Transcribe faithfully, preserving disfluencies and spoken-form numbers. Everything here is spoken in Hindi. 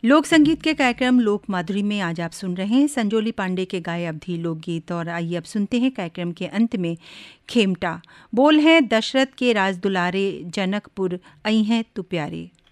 लोक संगीत के कार्यक्रम लोक माधुरी में आज आप सुन रहे हैं संजोली पांडे के गाए अवधी लोकगीत। और आइए अब सुनते हैं कार्यक्रम के अंत में खेमटा। बोल हैं दशरथ के राज दुलारे, जनकपुर आई हैं तू प्यारे।